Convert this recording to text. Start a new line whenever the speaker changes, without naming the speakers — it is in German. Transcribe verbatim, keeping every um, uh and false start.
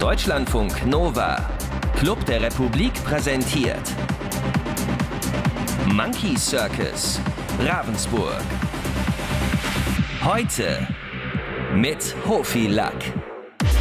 Deutschlandfunk Nova. Club der Republik präsentiert Monkey Circus Ravensburg. Heute mit Hofi Lack.